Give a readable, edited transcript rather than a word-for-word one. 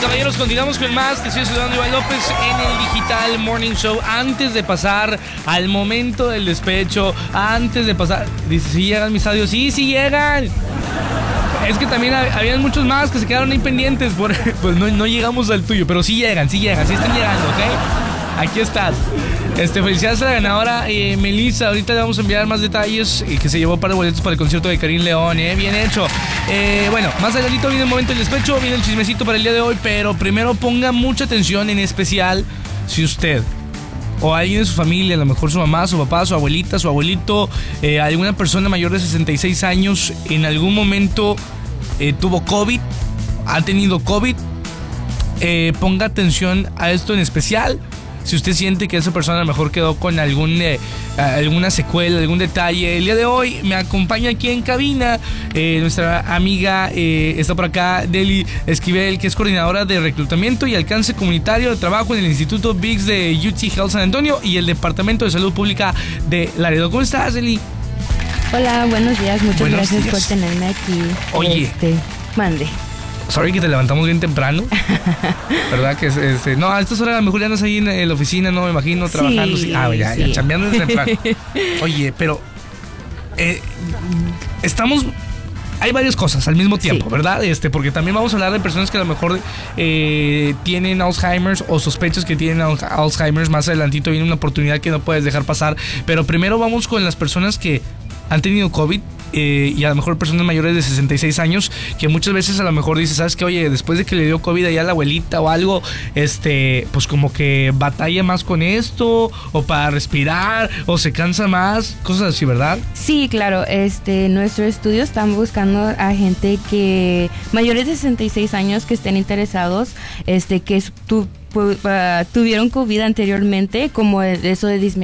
caballeros, continuamos con más. Te estoy saludando, Iván López, en el Digital Morning Show. Antes de pasar al momento del despecho, antes de pasar... Dice, ¿sí llegan mis audios? Sí, sí llegan. Es que también habían muchos más que se quedaron ahí pendientes. Pues no llegamos al tuyo, pero sí llegan, sí están llegando, ¿ok? Aquí estás. Felicidades a la ganadora, Melissa. Ahorita le vamos a enviar más detalles, que se llevó un par de boletos para el concierto de Karim León, bien hecho. Bueno, más adelantito viene el momento del despecho, viene el chismecito para el día de hoy, pero primero ponga mucha atención, en especial si usted o alguien de su familia, a lo mejor su mamá, su papá, su abuelita, su abuelito, alguna persona mayor de 66 años, en algún momento tuvo COVID, ha tenido COVID, ponga atención a esto en especial. Si usted siente que esa persona a lo mejor quedó con alguna secuela, algún detalle. El día de hoy me acompaña aquí en cabina nuestra amiga, está por acá, Deli Esquivel, que es coordinadora de reclutamiento y alcance comunitario de trabajo en el Instituto BIGS de UT Health San Antonio y el Departamento de Salud Pública de Laredo. ¿Cómo estás, Deli? Hola, buenos días. Muchas gracias por tenerme aquí. Oye. Mande. Sorry que te levantamos bien temprano. ¿Verdad? Que no, a estas horas a lo mejor ya andas ahí en la oficina, no me imagino, trabajando. Sí, ya chambeando desde temprano. Oye, pero hay varias cosas al mismo tiempo, ¿verdad? Porque también vamos a hablar de personas que a lo mejor tienen Alzheimer's o sospechas que tienen Alzheimer's. Más adelantito viene una oportunidad que no puedes dejar pasar. Pero primero vamos con las personas que han tenido COVID. Y a lo mejor personas mayores de 66 años que muchas veces a lo mejor dices, ¿sabes qué? Oye, después de que le dio COVID allá a la abuelita o algo, pues como que batalla más con esto, o para respirar, o se cansa más, cosas así, ¿verdad? Sí, claro. Nuestro estudio están buscando a gente que mayores de 66 años que estén interesados, que tuvieron COVID anteriormente, como eso de